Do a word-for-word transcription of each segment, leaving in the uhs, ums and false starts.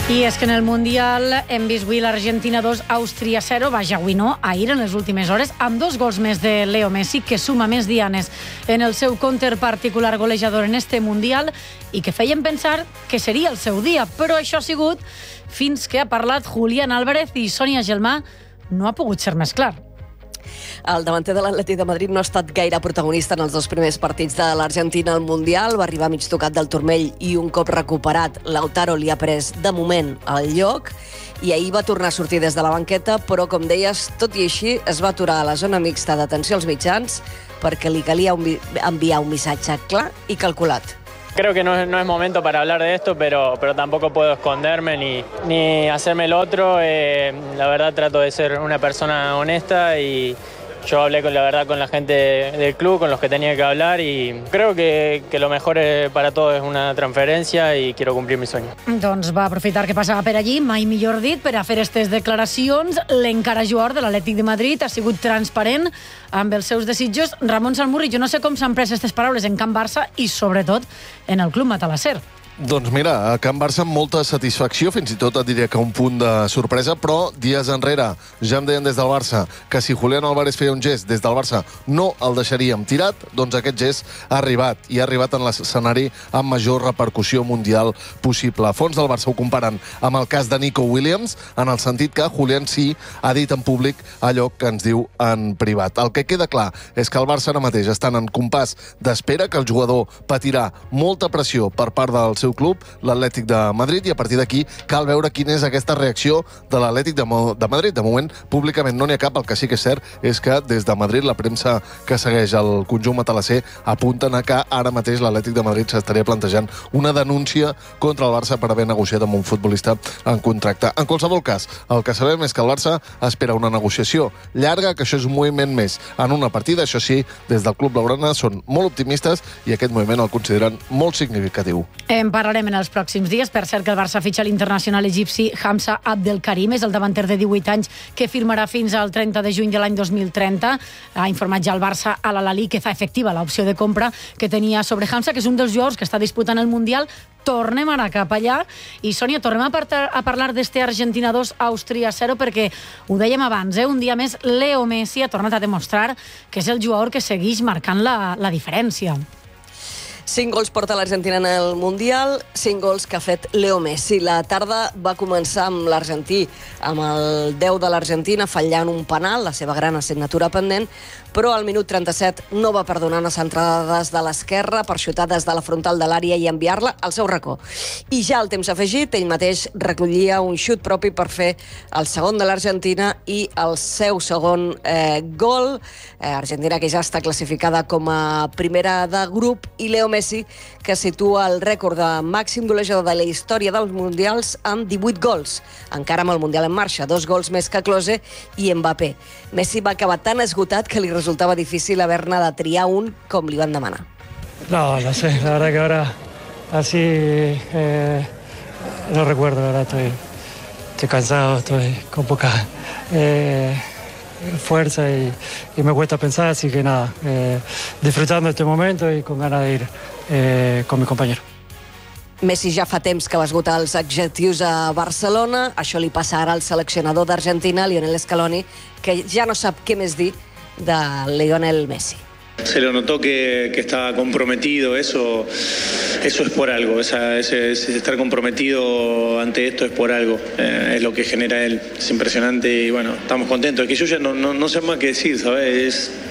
I és que en el Mundial hem vist avui l'Argentina dos, Àustria zero, vaja, avui no, ahir en les últimes hores, amb dos gols més de Leo Messi, que suma més dianes en el seu compte particular golejador en este Mundial i que feien pensar que seria el seu dia, però això ha sigut fins que ha parlat Julián Álvarez i Sònia Gelmà no ha pogut ser més clar. El davanter de l'Atlètic de Madrid no ha estat gaire protagonista en els dos primers partits de l'Argentina al Mundial. Va arribar mig tocat del turmell i un cop recuperat, Lautaro li ha pres de moment el lloc i ahir va tornar a sortir des de la banqueta, però, com deies, tot i així, es va aturar a la zona mixta d'atenció als mitjans perquè li calia un, enviar un missatge clar i calculat. Creo que no es, no es momento para hablar de esto, pero, pero tampoco puedo esconderme ni, ni hacerme el otro. Eh, la verdad trato de ser una persona honesta y yo hablé con la verdad con la gente del club, con los que tenía que hablar y creo que, que lo mejor para todos es una transferencia y quiero cumplir mi sueño. Doncs va aprofitar que passava per allí, mai millor dit, per a fer aquestes declaracions. L'encara jugador de l'Atlètic de Madrid ha sigut transparent amb els seus desitjos. Ramon Salmurri, jo no sé com s'han pres aquestes paraules en Can Barça i, sobretot, en el Club Matalasser. Doncs mira, a Can Barça amb molta satisfacció, fins i tot et diria que un punt de sorpresa, però dies enrere ja em deien des del Barça que si Julián Álvarez feia un gest des del Barça no el deixaríem tirat, doncs aquest gest ha arribat, i ha arribat en l'escenari amb major repercussió mundial possible. A fons del Barça ho comparen amb el cas de Nico Williams, en el sentit que Julián sí ha dit en públic allò que ens diu en privat. El que queda clar és que el Barça ara mateix estan en compàs d'espera, que el jugador patirà molta pressió per part del seu club, l'Atlètic de Madrid, i a partir d'aquí cal veure quina és aquesta reacció de l'Atlètic de, de Madrid. De moment, públicament no n'hi ha cap. El que sí que és cert és que des de Madrid la premsa que segueix el conjunt matalasser apunten a que ara mateix l'Atlètic de Madrid s'estaria plantejant una denúncia contra el Barça per haver negociat amb un futbolista en contracte. En qualsevol cas, el que sabem és que el Barça espera una negociació llarga, que això és un moviment més en una partida. Això sí, des del club blaugrana són molt optimistes i aquest moviment el consideren molt significatiu. En parlarem en els pròxims dies. Per cert, que el Barça fitxa l'internacional egipci Hamza Abdelkarim, és el davanter de divuit anys que firmarà fins al trenta de juny de l'any dos mil trenta. Ha informat ja el Barça a l'Al-Ahly que fa efectiva l'opció de compra que tenia sobre Hamza, que és un dels jugadors que està disputant el Mundial. Tornem ara cap allà. I, Sònia, tornem a, partar, a parlar d'este Argentina dos, Àustria zero, perquè ho dèiem abans, eh? Un dia més Leo Messi ha tornat a demostrar que és el jugador que segueix marcant la, la diferència. Cinc gols porta l'Argentina en el Mundial, cinc gols que ha fet Leo Messi. La tarda va començar amb l'argentí, amb el deu de l'Argentina fallant un penal, la seva gran assignatura pendent, però al minut trenta-set no va perdonar unes entrades de l'esquerra per xutar des de la frontal de l'àrea i enviar-la al seu racó. I ja al temps afegit, ell mateix recollia un xut propi per fer el segon de l'Argentina i el seu segon eh, gol. Eh, Argentina, que ja està classificada com a primera de grup, i Leo Messi, que situa el rècord de màxim golejador de la història dels Mundials amb divuit gols, encara amb el Mundial en marxa, dos gols més que Klose i Mbappé. Messi va acabar tan esgotat que li resultava difícil haver-ne de triar un com li van demanar. No, no sé, la verdad que ahora así eh, no recuerdo, la verdad, estoy, estoy cansado, estoy con poca eh, fuerza y, y me cuesta pensar, así que nada, eh, disfrutando este momento y con ganas de ir eh, con mi compañero. Messi ja fa temps que va esgotar els adjectius a Barcelona. Això li passa ara al seleccionador d'Argentina, Lionel Scaloni, que ja no sap què més dir de Lionel Messi. Se lo notó que, que estaba comprometido, eso, eso es por algo, esa, ese, ese estar comprometido ante esto es por algo, eh, es lo que genera él, es impresionante y bueno, estamos contentos. Es que yo ya no, no, no sé más qué decir, ¿sabes? Es,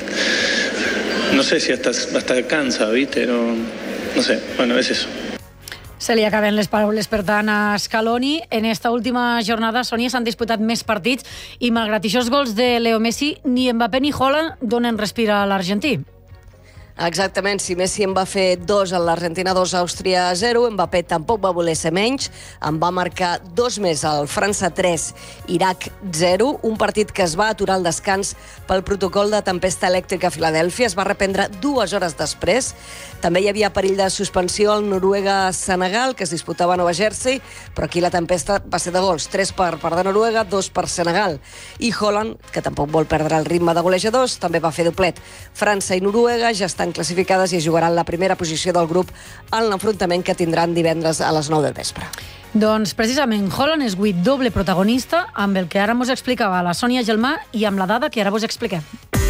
no sé si hasta, hasta cansa, ¿viste? No, no sé, bueno, es eso. Se li acaben les paraules, per tant, a Scaloni. En esta última jornada, Sònia, s'han disputat més partits i, malgrat aquests gols de Leo Messi, ni Mbappé ni Haaland donen respir a l'argentí. Exactament, si Messi en va fer dos a l'Argentina dos, Àustria zero, Mbappé tampoc va voler ser menys, en va marcar dos més al França tres, Iraq zero, un partit que es va aturar al descans pel protocol de tempesta elèctrica a Filadèlfia, es va reprendre dues hores després. També hi havia perill de suspensió al Noruega-Senegal, que es disputava a Nova Jersey, però aquí la tempesta va ser de gols, tres per part de Noruega, dos per Senegal. I Haaland, que tampoc vol perdre el ritme de golejadors, també va fer doblet. França i Noruega ja estan classificades i jugaran la primera posició del grup en l'enfrontament que tindran divendres a les nou del vespre. Doncs precisament Haaland és avui doble protagonista, amb el que ara mos explicava la Sònia Gelmà i amb la dada que ara vos expliquem.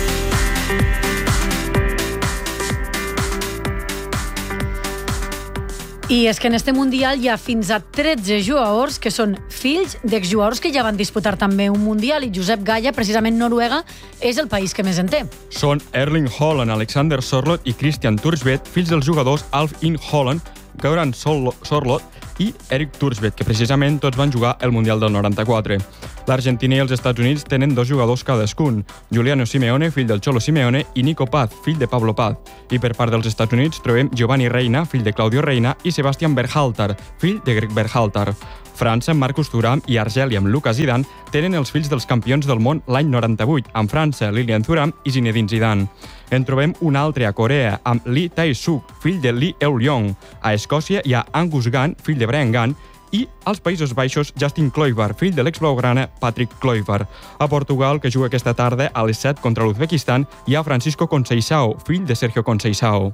I és que en este Mundial hi ha fins a tretze jugadors que són fills d'exjugadors que ja van disputar també un Mundial, i Josep Gaya, precisament Noruega, és el país que més en té. Són Erling Haaland, Alexander Sørloth i Christian Thorstvedt, fills dels jugadors Alf Inge Haaland, Göran Sørloth i Erik Thorstvedt, que precisament tots van jugar el Mundial del noranta-quatre. L'Argentina i els Estats Units tenen dos jugadors cadascun, Giuliano Simeone, fill del Cholo Simeone, i Nico Paz, fill de Pablo Paz. I per part dels Estats Units trobem Giovanni Reina, fill de Claudio Reina, i Sebastian Berhalter, fill de Greg Berhalter. França, amb Marcus Thuram, i Argèlia, amb Lucas Zidane, tenen els fills dels campions del món l'any noranta-vuit, amb França, Lilian Thuram i Zinedine Zidane. En trobem un altre a Corea, amb Lee Tae-suk, fill de Lee Eul-yong. A Escòcia hi ha Angus Gunn, fill de Brian Gunn, i als Països Baixos, Justin Kluivert, fill de l'ex-blaugrana Patrick Kluivert. A Portugal, que juga aquesta tarda a les set contra l'Uzbekistan, hi ha Francisco Conceição, fill de Sergio Conceição.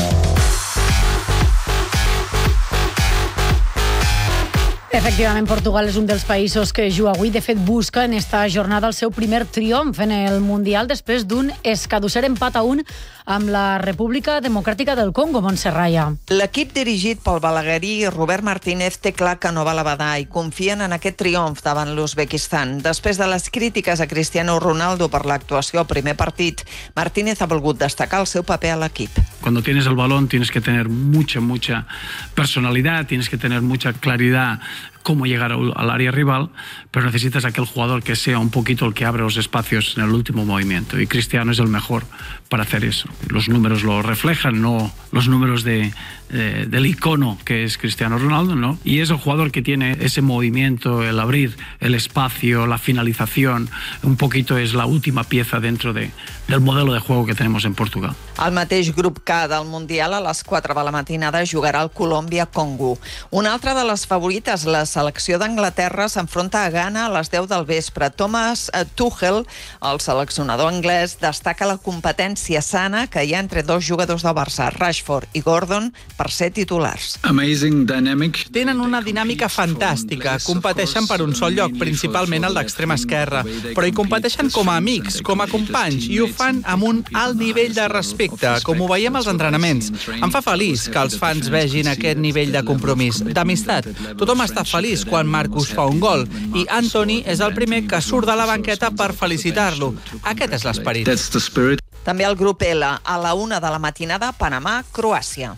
Efectivament, Portugal és un dels països que juga avui. De fet, busca en esta jornada el seu primer triomf en el Mundial després d'un escadusser empat a un amb la República Democràtica del Congo, Montse Raya. L'equip dirigit pel balaguerí Robert Martínez té clar que no val a badar i confien en aquest triomf davant l'Uzbekistan. Després de les crítiques a Cristiano Ronaldo per l'actuació al primer partit, Martínez ha volgut destacar el seu paper a l'equip. Cuando tienes el balón tienes que tener mucha, mucha personalidad, tienes que tener mucha claridad cómo llegar al área rival, pero necesitas aquel jugador que sea un poquito el que abre los espacios en el último movimiento, y Cristiano es el mejor para hacer eso. Los números lo reflejan, no los números de, de, del icono que es Cristiano Ronaldo, ¿no? Y es el jugador que tiene ese movimiento, el abrir el espacio, la finalización, un poquito es la última pieza dentro de, del modelo de juego que tenemos en Portugal. Al mateix grup K del Mundial, a les quatre de la matinada, jugarà el Colòmbia-Congo. Una altra de les favorites, la selecció d'Anglaterra, s'enfronta a Ghana a les deu del vespre. Thomas Tuchel, el seleccionador anglès, destaca la competència sana que hi ha entre dos jugadors del Barça, Rashford i Gordon, per ser titulars. Tenen una dinàmica fantàstica, competeixen per un sol lloc, principalment el d'extrema esquerra, però hi competeixen com a amics, com a companys, i ho fan amb un alt nivell de respecte, com ho veiem als entrenaments. Em fa feliç que els fans vegin aquest nivell de compromís, d'amistat. Tothom està feliç quan Marcus fa un gol, i Anthony és el primer que surt de la banqueta per felicitar-lo. Aquest és l'esperit. També el grup L, a la una de la matinada, Panamà, Croàcia.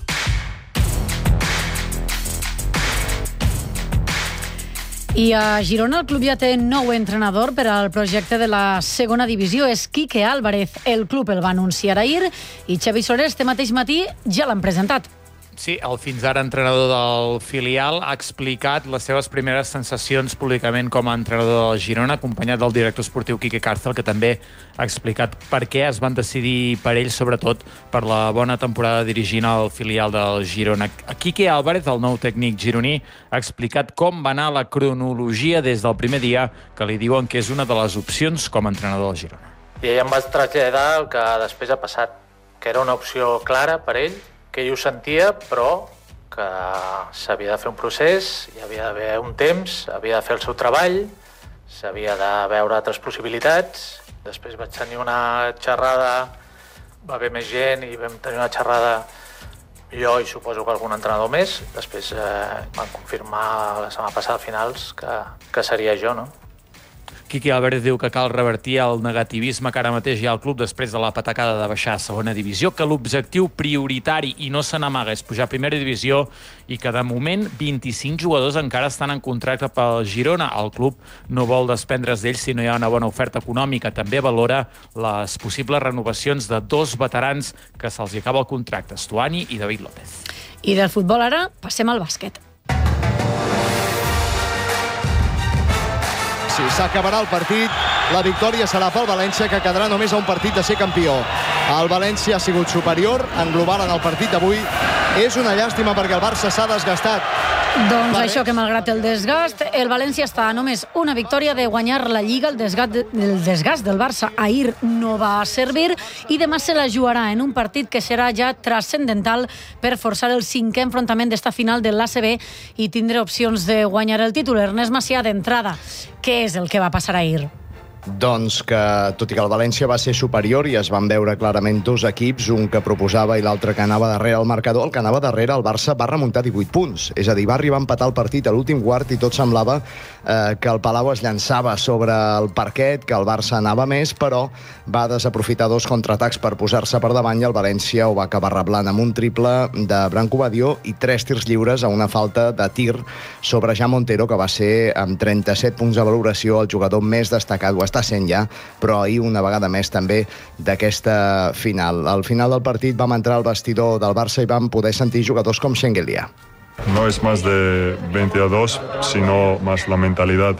I a Girona el club ja té nou entrenador per al projecte de la segona divisió. És Quique Álvarez. El club el va anunciar ahir i Xavi Soler este mateix matí ja l'han presentat. Sí, el fins ara entrenador del filial ha explicat les seves primeres sensacions públicament com a entrenador del Girona, acompanyat del director esportiu Quique Cárcel, que també ha explicat per què es van decidir per ell, sobretot per la bona temporada dirigint el filial del Girona. Quique Álvarez, el nou tècnic gironí, ha explicat com va anar la cronologia des del primer dia, que li diuen que és una de les opcions com a entrenador del Girona. I ell em va traslladar el que després ha passat, que era una opció clara per ell, que ell ho sentia, però que s'havia de fer un procés, hi havia d'haver un temps, havia de fer el seu treball, s'havia de veure altres possibilitats. Després vaig tenir una xerrada, va haver més gent i vam tenir una xerrada jo i suposo que algun entrenador més. Després eh, van confirmar la setmana passada a finals que, que seria jo, no? Quique Álvarez diu que cal revertir el negativisme que ara mateix hi ha al club després de la patacada de baixar a segona divisió, que l'objectiu prioritari, i no se n'amaga, és pujar a primera divisió, i que de moment vint-i-cinc jugadors encara estan en contracte pel Girona. El club no vol desprendre's d'ells si no hi ha una bona oferta econòmica. També valora les possibles renovacions de dos veterans que se'ls acaba el contracte, Stuani i David López. I del futbol ara passem al bàsquet. Sí, s'acabarà el partit. La victòria serà pel València, que quedarà només a un partit de ser campió. El València ha sigut superior en global en el partit d'avui. És una llàstima perquè el Barça s'ha desgastat Doncs això, que malgrat el desgast, el València està a només una victòria de guanyar la Lliga. El desgast, el desgast del Barça ahir no va servir i demà se la jugarà en un partit que serà ja transcendental per forçar el cinquè enfrontament d'esta final de l'A C B i tindre opcions de guanyar el títol. Ernest Macià, d'entrada, què és el que va passar ahir? Doncs que, tot i que el València va ser superior i es van veure clarament dos equips, un que proposava i l'altre que anava darrere el marcador, el que anava darrere el Barça va remuntar divuit punts. És a dir, va arribar a empatar el partit a l'últim quart i tot semblava eh, que el Palau es llançava sobre el parquet, que el Barça anava més, però va desaprofitar dos contraatacs per posar-se per davant i el València ho va acabar reblant amb un triple de Branco Badió i tres tirs lliures a una falta de tir sobre Jean Montero, que va ser amb trenta-set punts de valoració el jugador més destacat, ho està sent ja, però ahir una vegada més també d'aquesta final. Al final del partit vam entrar al vestidor del Barça i vam poder sentir jugadors com Shengelia. No es más de veinte a dos, sino más la mentalidad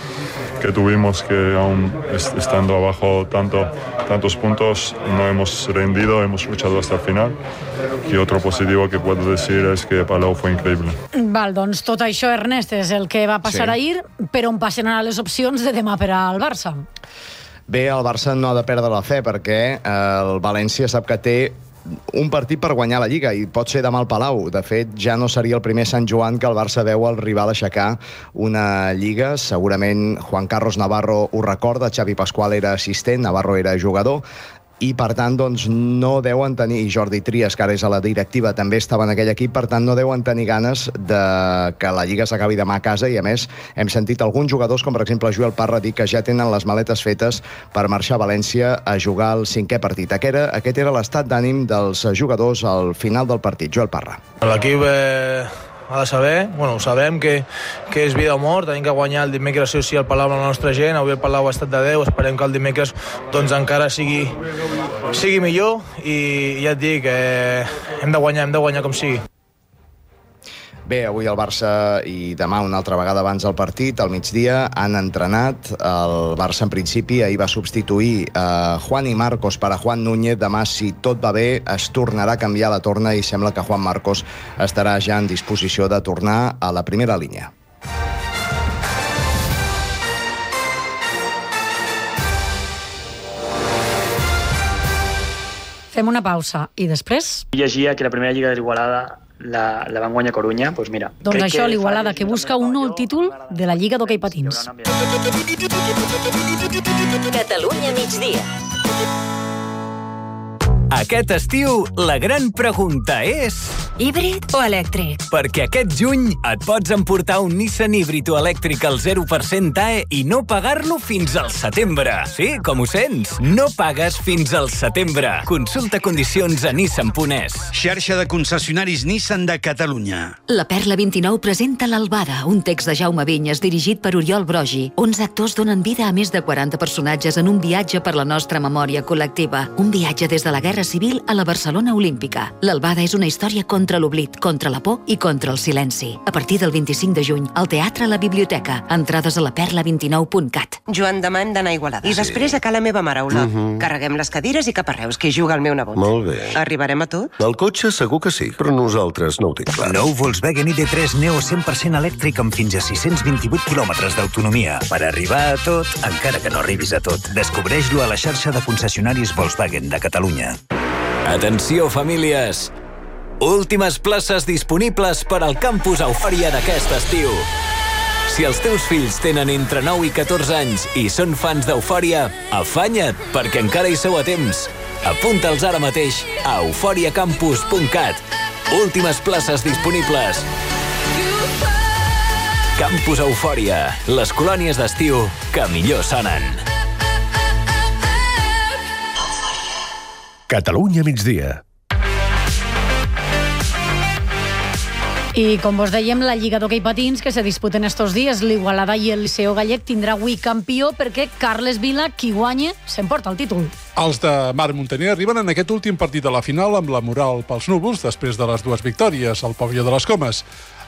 que tuvimos, que aún estando abajo tanto, tantos puntos no hemos rendido, hemos luchado hasta el final. Y otro positivo que puedo decir es que Palau fue increíble. Val, doncs tot això, Ernest, és el que va passar sí. ahir, però on passen ara les opcions de demà per al Barça? Bé, el Barça no ha de perdre la fe perquè el València sap que té un partit per guanyar la Lliga i pot ser demà al Palau. De fet, ja no seria el primer Sant Joan que el Barça veu el rival aixecar una Lliga. Segurament Juan Carlos Navarro ho recorda, Xavi Pascual era assistent, Navarro era jugador, i per tant doncs, no deuen tenir, i Jordi Trias, que ara és a la directiva, també estava en aquell equip, per tant no deuen tenir ganes de que la Lliga s'acabi demà a casa, i a més hem sentit alguns jugadors, com per exemple Joel Parra, dir que ja tenen les maletes fetes per marxar a València a jugar el cinquè partit. Aquest era, aquest era l'estat d'ànim dels jugadors al final del partit. Joel Parra. L'equip eh, ha de saber, bueno, sabem que, que és vida o mort, tenim que guanyar el dimecres sí o sí al Palau amb la nostra gent. Avui el Palau ha estat de deu, esperem que el dimecres doncs, encara sigui, sigui millor i ja et dic, eh, hem de guanyar, hem de guanyar com sigui. Bé, avui el Barça i demà una altra vegada abans del partit, al migdia, han entrenat. El Barça, en principi, ahir va substituir eh, Juan i Marcos per a Juan Núñez. Demà, si tot va bé, es tornarà a canviar la torna i sembla que Juan Marcos estarà ja en disposició de tornar a la primera línia. Fem una pausa i després... Llegia que la primera lliga de l'Igualada la, la van guanyar a Corunya, doncs mira... Doncs això, l'Igualada, que busca un nou títol de la Lliga d'Hoquei Patins. Catalunya migdia. Aquest estiu, la gran pregunta és... Híbrid o elèctric? Perquè aquest juny et pots emportar un Nissan híbrid o elèctric al zero per cent A E i no pagar-lo fins al setembre. Sí, com ho sents? No pagues fins al setembre. Consulta condicions a nissan punt es. Xarxa de concessionaris Nissan de Catalunya. La Perla vint-i-nou presenta l'Albada, un text de Jaume Vinyes dirigit per Oriol Brogi. onze actors donen vida a més de quaranta personatges en un viatge per la nostra memòria col·lectiva. Un viatge des de la Guerra Civil a la Barcelona Olímpica. L'Albada és una història contra l'oblit, contra la por i contra el silenci. A partir del vint-i-cinc de juny, al Teatre La Biblioteca. Entrades a la perla vint nou punt cat. Joan, demà hem d'anar a Igualada. I després a ca la meva mare, Olà. Uh -huh. Carreguem les cadires i cap a Reus, que hi juga el meu nebot. Molt bé. Arribarem a tot? El cotxe segur que sí, però nosaltres no ho tinc clar. Nou Volkswagen I D tres Neo cent per cent elèctric amb fins a sis-cents vint-i-vuit quilòmetres d'autonomia. Per arribar a tot, encara que no arribis a tot. Descobreix-lo a la xarxa de concessionaris Volkswagen de Catalunya. Atenció, famílies! Últimes places disponibles per al campus Eufòria d'aquest estiu. Si els teus fills tenen entre nou i catorze anys i són fans d'Eufòria, afanya't, perquè encara hi sou a temps. Apunta'ls ara mateix a eufòria campus punt cat. Últimes places disponibles. Campus Eufòria, les colònies d'estiu que millor sonen. Catalunya migdia. I com vos dèiem, la Lliga d'Hoquei Patins que se disputen estos dies, l'Igualada i el Liceo Gallec tindrà avui campió perquè Carles Vila, qui guanya, s'emporta el títol. Els de Marc Muntaner arriben en aquest últim partit de la final amb la moral pels núvols després de les dues victòries al Pavelló de les Comes.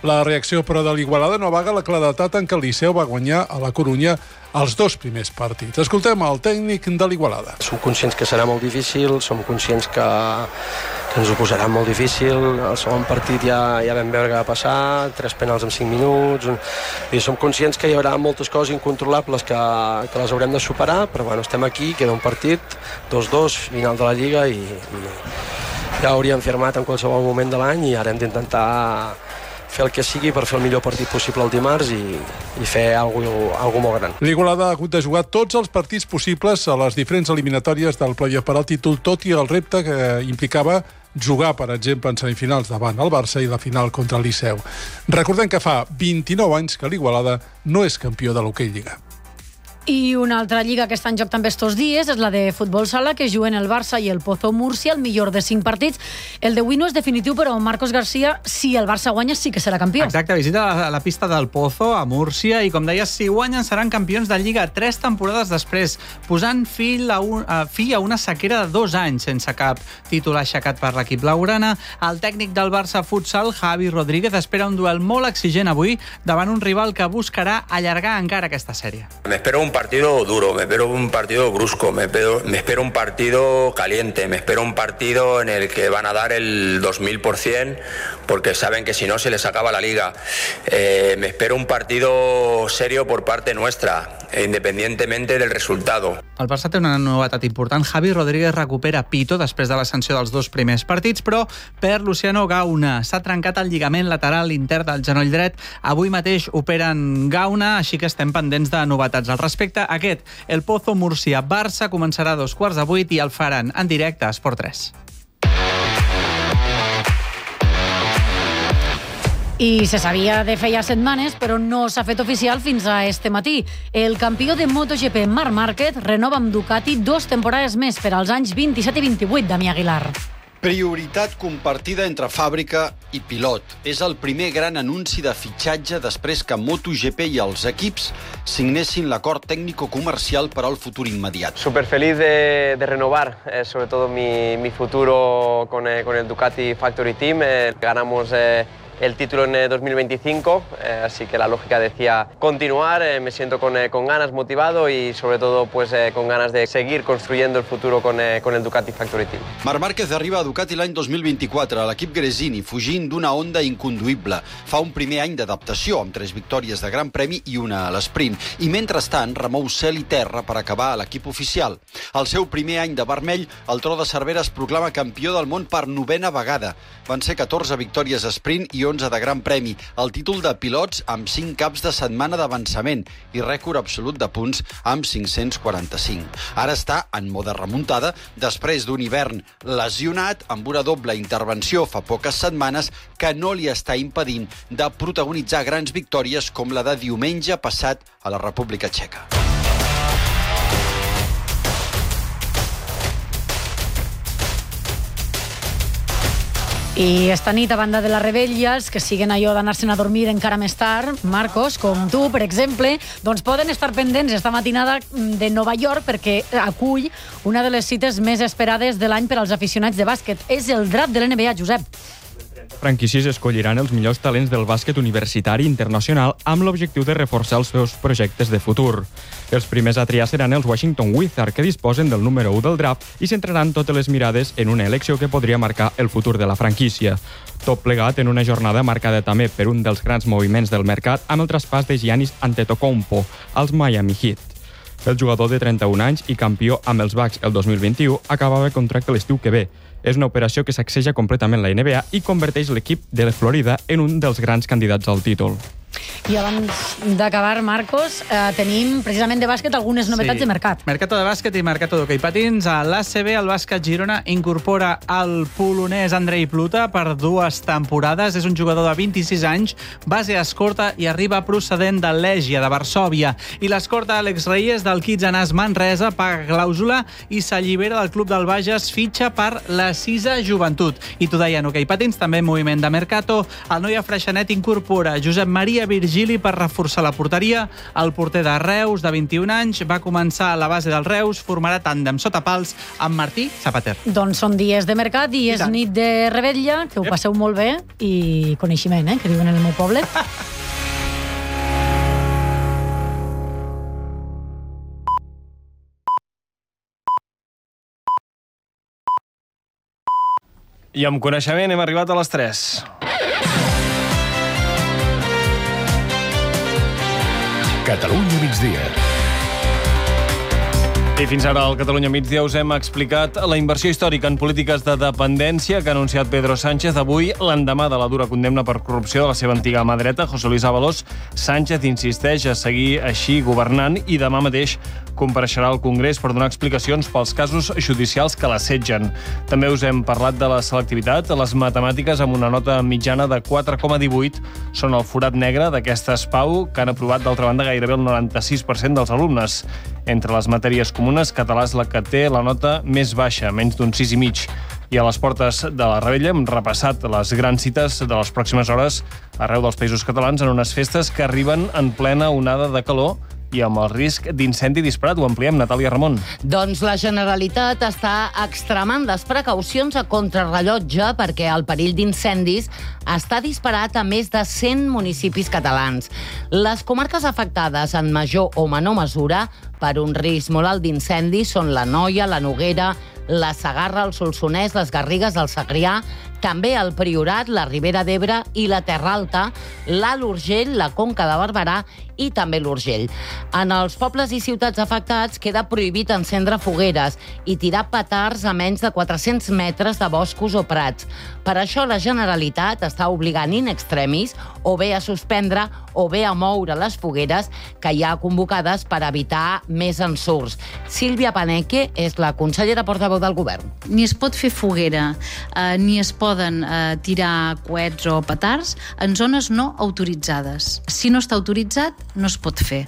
La reacció, però, de l'Igualada no amaga la claredat en què el Liceu va guanyar a la Corunya els dos primers partits. Escoltem el tècnic de l'Igualada. Som conscients que serà molt difícil, som conscients que, que ens ho posarà molt difícil. El segon partit ja, ja vam veure què va passar, tres penals en cinc minuts. I som conscients que hi haurà moltes coses incontrolables que, que les haurem de superar, però bueno, estem aquí, queda un partit, dos dos, final de la Lliga, i, i ja hauríem firmat en qualsevol moment de l'any i ara hem d'intentar fer el que sigui per fer el millor partit possible el dimarts i, i fer alguna cosa molt gran. L'Igualada ha hagut de jugar tots els partits possibles a les diferents eliminatòries del playoff per al títol, tot i el repte que implicava jugar, per exemple, en semifinals davant el Barça i la final contra el Liceu. Recordem que fa vint-i-nou anys que l'Igualada no és campió de l'Hockey Lliga. I una altra lliga que està en joc també estos dies és la de futbol sala, que juguen el Barça i el Pozo Múrcia, el millor de cinc partits. El d'avui no és definitiu, però Marcos García, si el Barça guanya, sí que serà campió. Exacte, visita la, la pista del Pozo a Múrcia i, com deies, si guanyen seran campions de Lliga tres temporades després, posant fi a, un, a, fi a una sequera de dos anys sense cap títol aixecat per l'equip blaugrana. El tècnic del Barça Futsal, Javi Rodríguez, espera un duel molt exigent avui davant un rival que buscarà allargar encara aquesta sèrie. Me espero un partido duro, me espero un partido brusco, me espero, me espero un partido caliente, me espero un partido en el que van a dar el dos mil por ciento porque saben que si no se les acaba la liga. Eh, me espero un partido serio por parte nuestra, independientemente del resultado. El Barça té una novetat important. Javi Rodríguez recupera Pito després de la sanció dels dos primers partits, però per Luciano Gauna s'ha trencat el lligament lateral intern del genoll dret. Avui mateix operen Gauna, així que estem pendents de novetats al respecte. Aquest, el Pozo Múrcia-Barça, començarà a dos quarts de vuit i el faran en directe a Esport tres. I se sabia de feia setmanes, però no s'ha fet oficial fins a este matí. El campió de MotoGP, Marc Márquez, renova amb Ducati dos temporades més per als anys vint-i-set i vint-i-vuit, Damià Aguilar. Prioritat compartida entre fàbrica i pilot. És el primer gran anunci de fitxatge després que MotoGP i els equips signessin l'acord tècnico-comercial per al futur immediat. Súper feliz de, de renovar, eh, sobre todo mi, mi futuro con, eh, con el Ducati Factory Team. Eh, ganamos eh, el título en dos mil veinticinco, eh, así que la lógica decía continuar. Eh, me siento con, eh, con ganas, motivado y sobre todo pues, eh, con ganas de seguir construyendo el futuro con, eh, con el Ducati Factory Team. Marc Márquez arriba a Ducati l'any dos mil vint-i-quatre a l'equip Gresini, fugint d'una Honda inconduïble. Fa un primer any d'adaptació, amb tres victòries de Gran Premi i una a l'esprint. I mentrestant remou cel i terra per acabar a l'equip oficial. El seu primer any de vermell, el Tro de Cervera es proclama campió del món per novena vegada. Van ser catorze victòries a sprint i onze de Gran Premi, el títol de pilots amb cinc caps de setmana d'avançament i rècord absolut de punts amb cinc-cents quaranta-cinc. Ara està en mode remuntada després d'un hivern lesionat amb una doble intervenció fa poques setmanes que no li està impedint de protagonitzar grans victòries com la de diumenge passat a la República Txeca. I esta nit, a banda de la rebella, els que siguen allò d'anar-se'n a dormir encara més tard, Marcos, com tu, per exemple, doncs poden estar pendents esta matinada de Nova York perquè acull una de les cites més esperades de l'any per als aficionats de bàsquet. És el draft de l'N B A, Josep. Franquícies escolliran els millors talents del bàsquet universitari internacional amb l'objectiu de reforçar els seus projectes de futur. Els primers a triar seran els Washington Wizards, que disposen del número u del draft i centraran totes les mirades en una elecció que podria marcar el futur de la franquícia. Tot plegat en una jornada marcada també per un dels grans moviments del mercat amb el traspàs de Giannis Antetokounmpo als Miami Heat. El jugador de trenta-un anys i campió amb els Bucks el dos mil vint-i-u acabava contracte l'estiu que ve. És una operació que sacseja completament la N B A i converteix l'equip de la Florida en un dels grans candidats al títol. I abans d'acabar, Marcos, eh, tenim precisament de bàsquet algunes novetats sí. de mercat. Mercato de bàsquet i mercato d'hoquei patins. A l'A C B, el bàsquet Girona incorpora el polonès Andrei Pluta per dues temporades. És un jugador de vint-i-sis anys, base escorta i arriba procedent de l'Legia de Varsòvia. I l'escorta Àlex Reyes del Kitsanàs Manresa paga clàusula i s'allibera del club del Bages, fitxa per la Sisa Joventut. I t'ho deia en hoquei patins, també moviment de mercato. El Noia Freixenet incorpora Josep Maria Virgili per reforçar la porteria. El porter de Reus, de vint-i-un anys, va començar a la base del Reus, formarà tàndem sota pals amb Martí Zapater. Doncs són dies de mercat i és nit de revetlla, que ho passeu molt bé, i coneixement, eh, que diuen en el meu poble. I amb coneixement hem arribat a les tres. Catalunya migdia. I fins ara al Catalunya migdia us hem explicat la inversió històrica en polítiques de dependència que ha anunciat Pedro Sánchez avui, l'endemà de la dura condemna per corrupció de la seva antiga mà dreta, José Luis Ábalos. Sánchez insisteix a seguir així governant i demà mateix compareixerà al Congrés per donar explicacions pels casos judicials que l'assetgen. També us hem parlat de la selectivitat. Les matemàtiques, amb una nota mitjana de quatre coma divuit, són el forat negre d'aquesta ESPAU, que han aprovat, d'altra banda, gairebé el noranta-sis per cent dels alumnes. Entre les matèries comunes, català és la que té la nota més baixa, menys d'un sis i mig. I a les portes de la revetlla hem repassat les grans cites de les pròximes hores arreu dels països catalans en unes festes que arriben en plena onada de calor i amb el risc d'incendi disparat. Ho ampliem, Natàlia Ramon. Doncs la Generalitat està extremant les precaucions a contrarrellotge perquè el perill d'incendis està disparat a més de cent municipis catalans. Les comarques afectades en major o menor mesura per un risc molt alt d'incendi són la Noia, la Noguera, la Segarra, el Solsonès, les Garrigues, el Segrià, també el Priorat, la Ribera d'Ebre i la Terra Alta, l'Alt Urgell, la Conca de Barberà i també l'Urgell. En els pobles i ciutats afectats queda prohibit encendre fogueres i tirar petards a menys de quatre-cents metres de boscos o prats. Per això la Generalitat està obligant in extremis o bé a suspendre o bé a moure les fogueres que hi ha convocades per evitar més ensurts. Sílvia Paneque és la consellera portaveu del govern. Ni es pot fer foguera, eh, ni es poden eh, tirar coets o petards en zones no autoritzades. Si no està autoritzat, no es pot fer.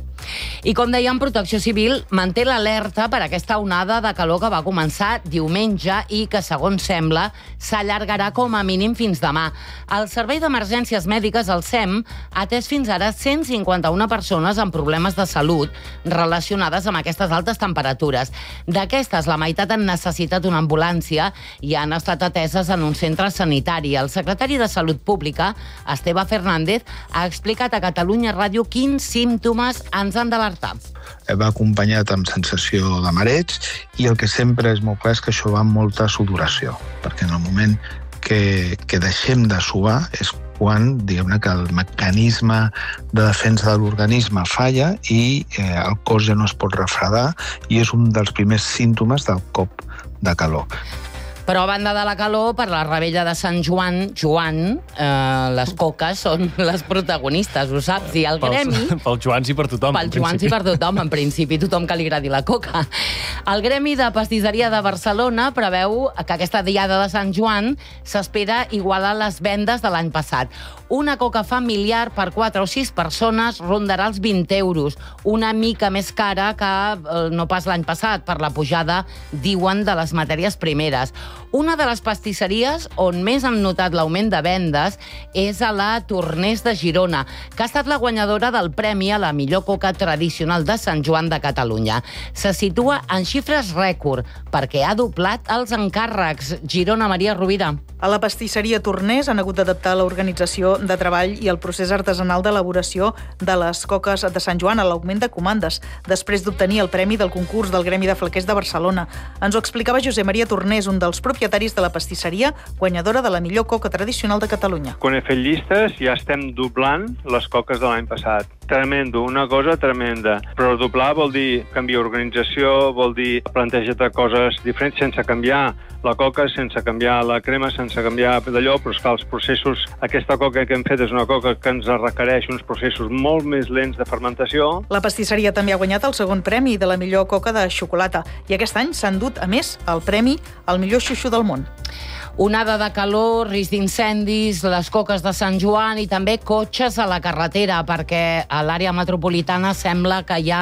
I com dèiem, Protecció Civil manté l'alerta per aquesta onada de calor que va començar diumenge i que, segons sembla, s'allargarà com a mínim fins demà. El Servei d'Emergències Mèdiques, el S E M, ha atès fins ara cent cinquanta-una persones amb problemes de salut relacionades amb aquestes altes temperatures. D'aquestes, la meitat han necessitat una ambulància i han estat ateses en un centre sanitari. El secretari de Salut Pública, Esteve Fernández, ha explicat a Catalunya Ràdio quins símptomes ens han d'alertar. Va acompanyat amb sensació de mareig i el que sempre és molt clar és que això va amb molta sudoració, perquè en el moment que, que deixem de suar és quan, diguem-ne, que el mecanisme de defensa de l'organisme falla i eh, el cos ja no es pot refredar i és un dels primers símptomes del cop de calor. Però a banda de la calor, per la revetlla de Sant Joan, Joan, eh, les coques són les protagonistes, ho saps? I el gremi... Pels, pels Joans i per tothom, Pels Joans i per tothom, en principi, tothom que li agradi la coca. El gremi de pastisseria de Barcelona preveu que aquesta diada de Sant Joan s'espera igualar les vendes de l'any passat. Una coca familiar per quatre o sis persones rondarà els vint euros, una mica més cara que eh, no pas l'any passat, per la pujada, diuen, de les matèries primeres. Una de les pastisseries on més han notat l'augment de vendes és a la Tornés de Girona, que ha estat la guanyadora del premi a la millor coca tradicional de Sant Joan de Catalunya. Se situa en xifres rècord, perquè ha doblat els encàrrecs. Girona, Maria Rovira. A la pastisseria Tornés han hagut d'adaptar l'organització de treball i el procés artesanal d'elaboració de les coques de Sant Joan a l'augment de comandes, després d'obtenir el premi del concurs del Gremi de Flaquers de Barcelona. Ens ho explicava Josep Maria Tornés, un dels propietaris de la pastisseria, guanyadora de la millor coca tradicional de Catalunya. Quan he fet llistes ja estem doblant les coques de l'any passat. Tremendo, una cosa tremenda. Però doblar vol dir canviar organització, vol dir plantejar coses diferents sense canviar la coca, sense canviar la crema, sense canviar d'allò, però és que els processos, aquesta coca que hem fet és una coca que ens requereix uns processos molt més lents de fermentació. La pastisseria també ha guanyat el segon premi de la millor coca de xocolata i aquest any s'han dut, a més, el premi al millor xuxu del món. Onada de calor, risc d'incendis, les coques de Sant Joan i també cotxes a la carretera, perquè a l'àrea metropolitana sembla que hi ha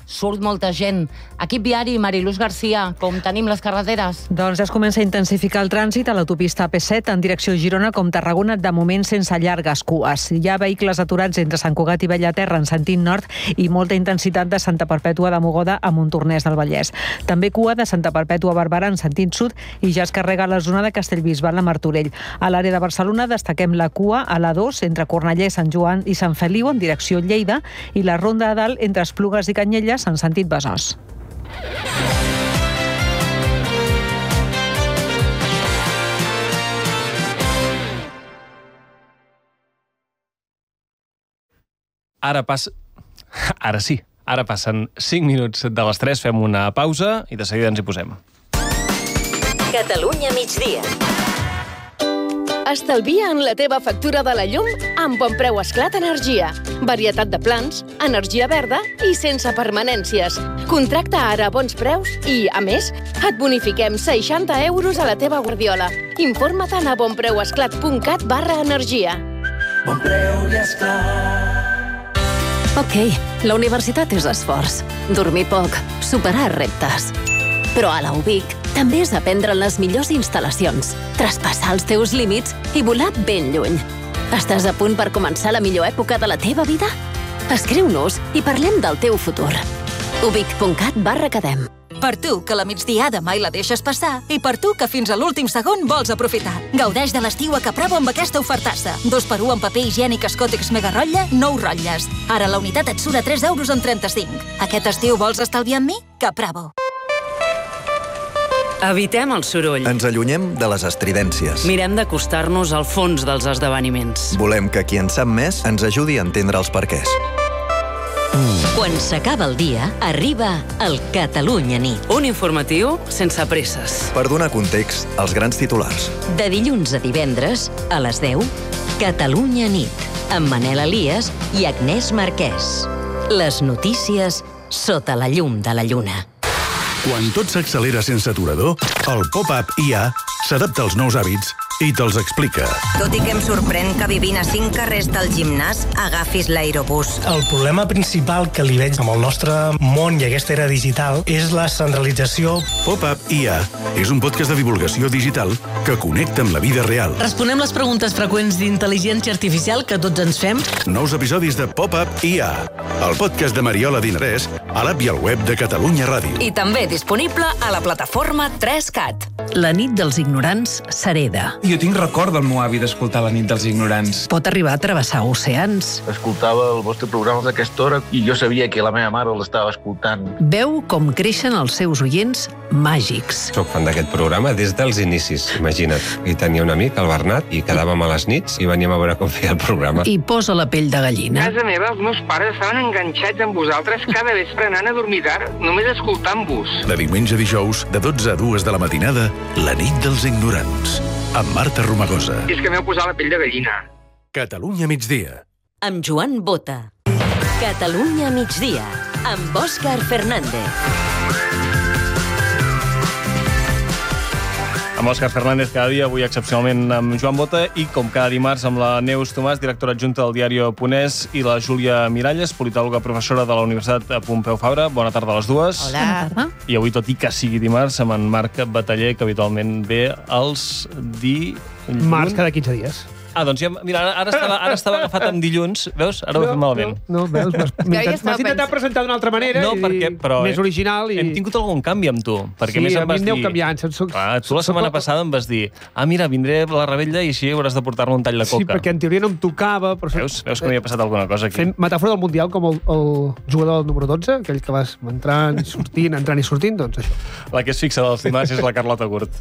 surt molta gent. Equip viari, Mariluz Garcia, com tenim les carreteres? Doncs ja es comença a intensificar el trànsit a l'autopista A P set en direcció a Girona com Tarragona, de moment sense llargues cues. Hi ha vehicles aturats entre Sant Cugat i Bellaterra en sentit nord i molta intensitat de Santa Perpètua de Mogoda a Montornès del Vallès. També cua de Santa Perpètua a Barberà en sentit sud i ja es carrega la zona de Castellbisbal a Martorell. A l'àrea de Barcelona destaquem la cua a l'A dos entre Cornellà, Sant Joan i Sant Feliu en direcció Lleida i la ronda a dalt entre Esplugues i Canyelles en sentit Besòs. Ara passa... Ara sí, ara passen cinc minuts de les tres, fem una pausa i de seguida ens hi posem. Catalunya migdia. Estalvia en la teva factura de la llum amb Bonpreu Esclat Energia. Varietat de plans, energia verda i sense permanències. Contracta ara a bons preus i, a més, et bonifiquem seixanta euros a la teva guardiola. Informa-te'n a bonpreuesclat punt cat barra energia. Bonpreu i Esclat. Ok, la universitat és esforç. Dormir poc, superar reptes. Però a la U B I C també és aprendre en les millors instal·lacions, traspassar els teus límits i volar ben lluny. Estàs a punt per començar la millor època de la teva vida? Escriu-nos i parlem del teu futur. ubic punt cat barra academ. Per tu, que la migdiada mai la deixes passar, i per tu, que fins a l'últim segon vols aprofitar. Gaudeix de l'estiu a Capravo amb aquesta ofertassa. Dos per un amb paper higiènic Escòtex Mega Rotlle, nou rotlles. Ara la unitat et surt a tres euros amb trenta-cinc. Aquest estiu vols estalviar amb mi? Capravo. Evitem el soroll. Ens allunyem de les estridències. Mirem d'acostar-nos al fons dels esdeveniments. Volem que qui en sap més ens ajudi a entendre els perquès. Quan s'acaba el dia, arriba el Catalunya Nit. Un informatiu sense presses. Per donar context als grans titulars. De dilluns a divendres, a les deu, Catalunya Nit, amb Manel Elias i Agnès Marquès. Les notícies sota la llum de la lluna. Quan tot s'accelera sense aturador, el pop-up I A s'adapta als nous hàbits i te'ls explica. Tot i que em sorprèn que vivint a cinc carrers del gimnàs agafis l'aerobús. El problema principal que li veig amb el nostre món i aquesta era digital és la centralització. Pop-up I A és un podcast de divulgació digital que connecta amb la vida real. Responem les preguntes freqüents d'intel·ligència artificial que tots ens fem. Nous episodis de Pop-up I A, el podcast de Mariola Dinarès, a l'app i al web de Catalunya Ràdio. I també disponible a la plataforma tres cat. La nit dels ignorants s'hereda. Jo tinc record del meu avi d'escoltar La nit dels ignorants. Pot arribar a travessar oceans. Escoltava el vostre programa d'aquesta hora i jo sabia que la meva mare l'estava escoltant. Veu com creixen els seus oients màgics. Soc fan d'aquest programa des dels inicis, imagina't. I tenia un amic, el Bernat, i quedàvem a les nits i veníem a veure com feia el programa. I posa la pell de gallina. A casa meva els meus pares estaven enganxats amb vosaltres cada vespre anant a dormir tard, només escoltant-vos. De diumenge a dijous, de dotze a dues de la matinada, La nit dels ignorants, amb Marta Romagosa. I és que m'heu posat la pell de gallina. Catalunya migdia. Amb Joan Bota. Catalunya migdia, amb Òscar Fernández. Amb Òscar Fernández cada dia, avui excepcionalment amb Joan Bota i com cada dimarts amb la Neus Tomàs, directora adjunta del diari Ponès, i la Júlia Miralles, politòloga professora de la Universitat Pompeu Fabra. Bona tarda a les dues. Hola. I avui, tot i que sigui dimarts, amb en Marc Bataller, que habitualment ve els di... Març cada quinze dies. Ah, doncs ja, mira, ara estava, ara estava agafat amb dilluns, veus? Ara ho he fet malament. No, no, veus? M'has intentat presentar d'una altra manera no, perquè, però, més original. I... Hem tingut algun canvi amb tu. Perquè sí, més em a mi vas em dir... aneu canviant. Soc, ah, tu la setmana soc... passada em vas dir ah, mira, vindré a la Rebella i així hauràs de portar-me un tall de coca. Sí, perquè en teoria no em tocava. Però... Veus? Veus que m'hi ha passat alguna cosa aquí. Fent metàfora del Mundial com el, el jugador del número dotze, aquell que vas entrant i sortint, entrant i sortint, doncs això. La que és fixa dels dimarts és la Carlota Gurt.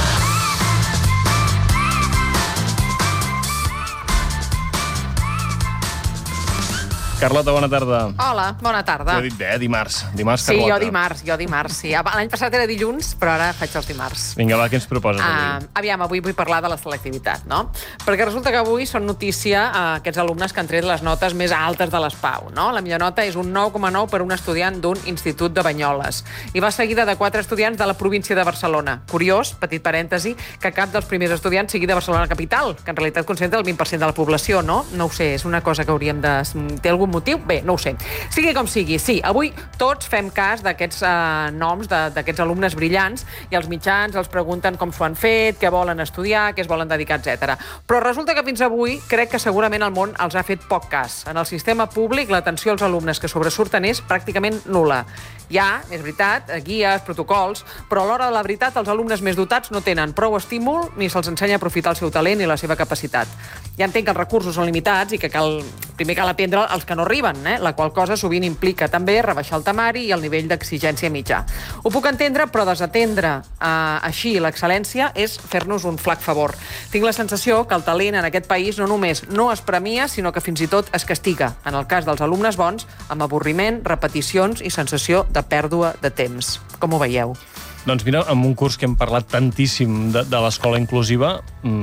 Carlota, bona tarda. Hola, bona tarda. Jo he dit bé, dimarts. Dimarts, sí, Carlota. jo dimarts, jo dimarts, sí. L'any passat era dilluns, però ara faig els dimarts. Vinga, va, què ens proposes avui? Uh, aviam, avui vull parlar de la selectivitat, no? Perquè resulta que avui són notícia uh, aquests alumnes que han tret les notes més altes de les Pau, no? La millor nota és un nou coma nou per un estudiant d'un institut de Banyoles. I va seguida de quatre estudiants de la província de Barcelona. Curiós, petit parèntesi, que cap dels primers estudiants sigui de Barcelona capital, que en realitat concentra el vint per cent de la població, no? No ho sé, és una cosa que hauríem de... Té algun motiu? Bé, no ho sé. Sigui com sigui, sí, avui tots fem cas d'aquests eh, noms d'aquests alumnes brillants i els mitjans els pregunten com s'ho han fet, què volen estudiar, què es volen dedicar, etcètera. Però resulta que fins avui crec que segurament el món els ha fet poc cas. En el sistema públic l'atenció als alumnes que sobresurten és pràcticament nul·la. Hi ha, és veritat, guies, protocols, però a l'hora de la veritat els alumnes més dotats no tenen prou estímul ni se'ls ensenya a aprofitar el seu talent i la seva capacitat. Ja entenc que els recursos són limitats i que cal, primer cal atendre els que no arriben, eh? la qual cosa sovint implica també rebaixar el temari i el nivell d'exigència mitjà. Ho puc entendre, però desatendre eh, així l'excel·lència és fer-nos un flac favor. Tinc la sensació que el talent en aquest país no només no es premia, sinó que fins i tot es castiga, en el cas dels alumnes bons, amb avorriment, repeticions i sensació de pèrdua de temps. Com ho veieu? Doncs mira, en un curs que hem parlat tantíssim de, de l'escola inclusiva,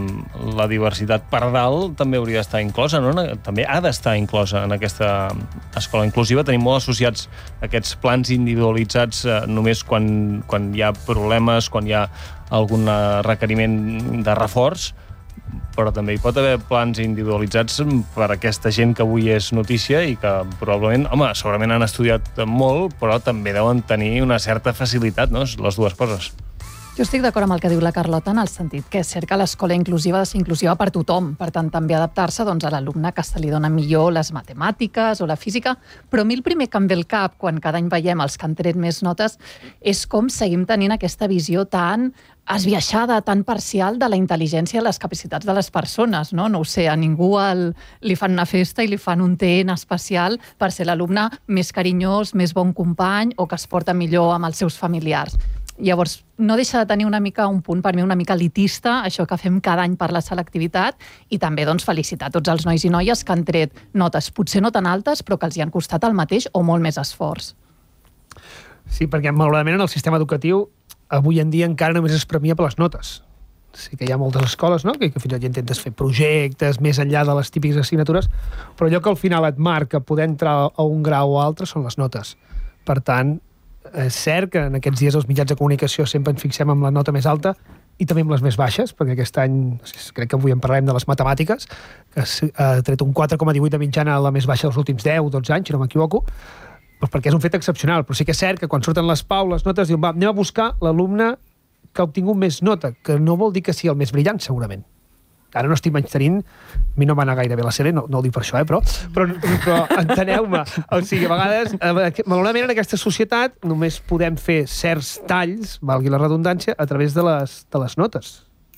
la diversitat per dalt també hauria d'estar inclosa, no? També ha d'estar inclosa en aquesta escola inclusiva. Tenim molt associats aquests plans individualitzats eh, només quan, quan hi ha problemes, quan hi ha algun requeriment de reforç, però també hi pot haver plans individualitzats per a aquesta gent que avui és notícia i que probablement, home, segurament han estudiat molt, però també deuen tenir una certa facilitat, no?, les dues coses. Jo estic d'acord amb el que diu la Carlota en el sentit que és cert que l'escola inclusiva ha de ser inclusiva per tothom, per tant també adaptar-se doncs, a l'alumne que se li dona millor les matemàtiques o la física, però a mi el primer que em ve al cap quan cada any veiem els que han tret més notes és com seguim tenint aquesta visió tan esbiaixada, tan parcial de la intel·ligència i les capacitats de les persones, no? No ho sé, a ningú el, li fan una festa i li fan un T N especial per ser l'alumne més carinyós, més bon company o que es porta millor amb els seus familiars. Llavors, no deixa de tenir una mica un punt, per mi, una mica elitista, això que fem cada any per la selectivitat, i també doncs, felicitar tots els nois i noies que han tret notes, potser no tan altes, però que els hi han costat el mateix o molt més esforç. Sí, perquè malauradament en el sistema educatiu avui en dia encara només es premia per les notes. Sí que hi ha moltes escoles, no?, que, que fins i tot intentes fer projectes més enllà de les típiques assignatures, però allò que al final et marca poder entrar a un grau o altre són les notes. Per tant, és cert que en aquests dies els mitjans de comunicació sempre ens fixem en la nota més alta i també amb les més baixes, perquè aquest any, crec que avui en parlarem de les matemàtiques, que ha tret un quatre coma divuit de mitjana a la més baixa dels últims deu o dotze anys, si no m'equivoco, perquè és un fet excepcional, però sí que és cert que quan surten les pau, les notes, diuen, va, anem a buscar l'alumne que ha obtingut més nota, que no vol dir que sigui el més brillant, segurament. Ara no estic menystenint, a mi no m'ha anat gaire bé la sèrie, no, no ho dic per això, eh, però, però, però enteneu-me, o sigui, a vegades, malauradament en aquesta societat només podem fer certs talls, valgui la redundància, a través de les, de les notes.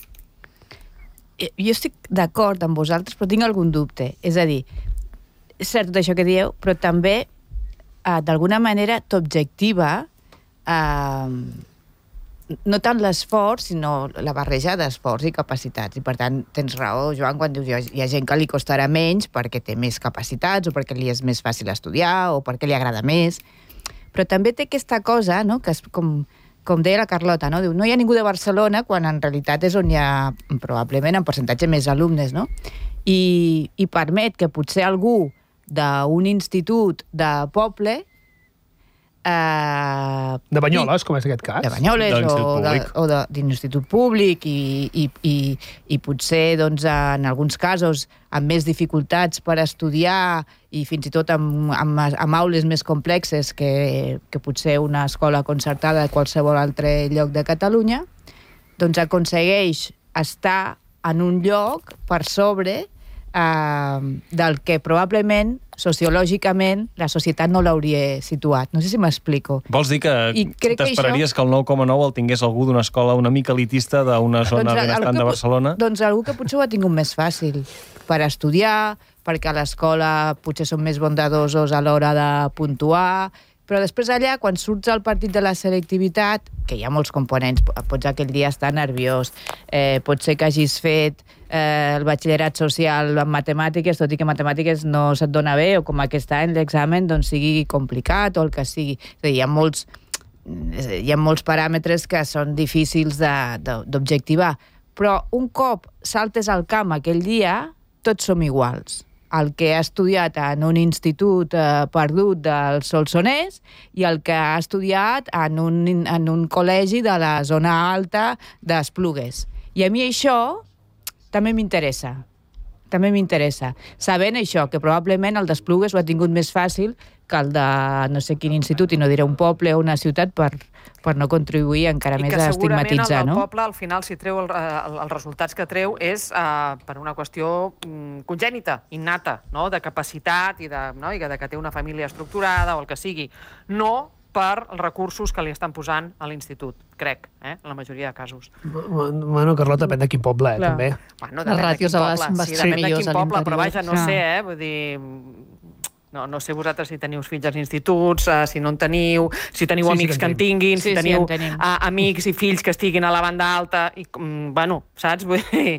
Jo estic d'acord amb vosaltres, però tinc algun dubte. És a dir, és cert tot això que dieu, però també, eh, d'alguna manera, t'objectiva eh, no tant l'esforç, sinó la barreja d'esforç i capacitats. I, per tant, tens raó, Joan, quan dius hi ha gent que li costarà menys perquè té més capacitats o perquè li és més fàcil estudiar o perquè li agrada més. Però també té aquesta cosa, no?, que és com, com deia la Carlota, no? Diu, no hi ha ningú de Barcelona quan en realitat és on hi ha probablement en percentatge més alumnes, no? I, i permet que potser algú d'un institut de poble Uh, de Banyoles, i, com és aquest cas. De Banyoles o, de, o de, d'institut públic i, i, i, i potser doncs, en alguns casos amb més dificultats per estudiar i fins i tot amb, amb, amb aules més complexes que, que potser una escola concertada a qualsevol altre lloc de Catalunya, doncs aconsegueix estar en un lloc per sobre uh, del que probablement sociològicament la societat no l'hauria situat. No sé si m'explico. Vols dir que t'esperaries que, això... que el nou coma nou el tingués algú d'una escola una mica elitista d'una zona doncs, benestant de Barcelona? Doncs algú que potser ho ha tingut més fàcil per estudiar, perquè a l'escola potser són més bondadosos a l'hora de puntuar, però després allà, quan surts al partit de la selectivitat, que hi ha molts components, pots aquell dia estar nerviós, eh, pot ser que hagis fet eh, el batxillerat social en matemàtiques, tot i que matemàtiques no se't dona bé, o com aquest any l'examen doncs, sigui complicat, o el que sigui. És a dir, hi ha molts, hi ha molts paràmetres que són difícils d'objectivar, però un cop saltes al camp aquell dia, tots som iguals. El que ha estudiat en un institut eh, perdut del Solsonès i el que ha estudiat en un, en un col·legi de la zona alta d'Esplugues. I a mi això també m'interessa, també m'interessa. Sabent això, que probablement el d'Esplugues ho ha tingut més fàcil que el de no sé quin institut, i no diré un poble o una ciutat, per, per no contribuir encara I més a estigmatitzar, el no? del poble, al final, si treu el, el, els resultats que treu, és uh, per una qüestió um, congènita, innata, no? De capacitat i, de, no? I de que té una família estructurada o el que sigui. No per els recursos que li estan posant a l'institut, crec, eh? En la majoria de casos. Bueno, Carlota, depèn de quin poble, eh, Clar. també. Bueno, Les ràtios a vegades són sí, bastant depèn de millors quin a poble, però l'interior. vaja, no Clar. sé, eh? Vull dir... No, no sé vosaltres si teniu fills als instituts, uh, si no en teniu, si teniu Sí, sí amics que que en en tinguin, Sí, si sí, teniu en tenim. uh, amics i fills que estiguin a la banda alta, i, um, bueno, saps? Vull dir,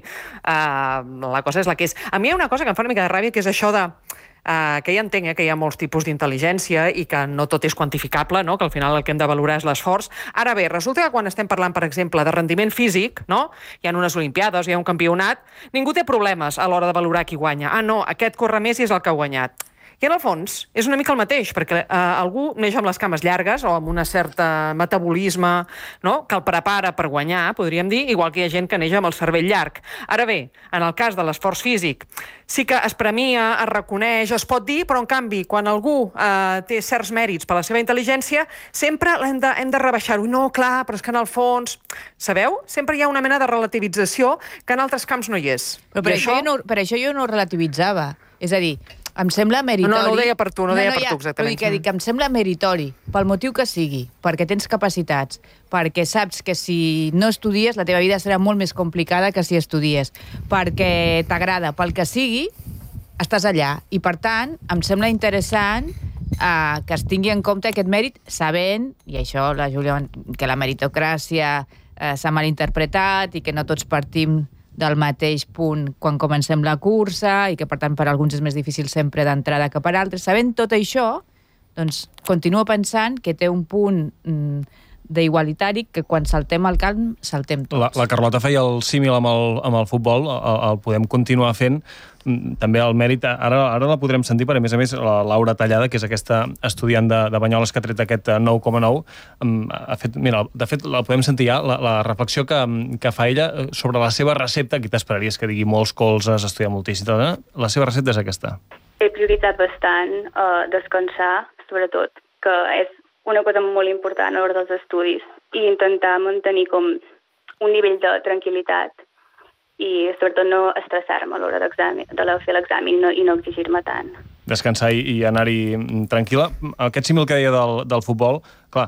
uh, la cosa és la que és. A mi hi ha una cosa que em fa una mica de ràbia, que és això de... Uh, que ja entenc eh, que hi ha molts tipus d'intel·ligència i que no tot és quantificable, no? Que al final el que hem de valorar és l'esforç. Ara bé, resulta que quan estem parlant, per exemple, de rendiment físic, no? Hi ha unes olimpiades, hi ha un campionat, ningú té problemes a l'hora de valorar qui guanya. Ah, no, aquest corre més i és el que ha guanyat. I en el fons és una mica el mateix, perquè eh, algú neix amb les cames llargues o amb un cert metabolisme, no? Que el prepara per guanyar, podríem dir, igual que hi ha gent que neix amb el cervell llarg. Ara bé, en el cas de l'esforç físic, sí que es premia, es reconeix, es pot dir, però en canvi, quan algú eh, té certs mèrits per la seva intel·ligència, sempre hem de, hem de rebaixar-ho. No, clar, però és que en el fons... Sabeu? Sempre hi ha una mena de relativització que en altres camps no hi és. Però per, I això... Jo no, per això jo no ho relativitzava. És a dir, em sembla meritori... No, no ho deia per tu, no ho deia no, per ja, tu, exactament. Però dic que, dic que em sembla meritori, pel motiu que sigui, perquè tens capacitats, perquè saps que si no estudies la teva vida serà molt més complicada que si estudies, perquè t'agrada, pel que sigui, estàs allà. I, per tant, em sembla interessant eh, que es tingui en compte aquest mèrit, sabent, i això la Júlia, que la meritocràcia eh, s'ha malinterpretat i que no tots partim del mateix punt quan comencem la cursa i que, per tant, per alguns és més difícil sempre d'entrada que per altres. Sabent tot això, doncs, continuo pensant que té un punt mm, d'igualitari que quan saltem al camp, saltem tots. La, la Carlota feia el símil amb el, amb el futbol, el, el podem continuar fent. També el mèrit, ara, ara la podrem sentir, perquè a més a més la Laura Tallada, que és aquesta estudiant de, de Banyoles que ha tret aquest nou coma nou, ha fet, mira, de fet la podem sentir ja, la, la reflexió que, que fa ella sobre la seva recepta. Aquí t'esperaries que digui molts colzes, estudiar moltíssim, la seva recepta és aquesta. He prioritzat bastant uh, descansar, sobretot, que és una cosa molt important a l'hora dels estudis, i intentar mantenir com un nivell de tranquil·litat i sobretot no estressar-me a l'hora de fer l'examen no, i no exigir-me tant. Descansar i, i anar-hi tranquil·la. Aquest símil que deia del, del futbol, clar,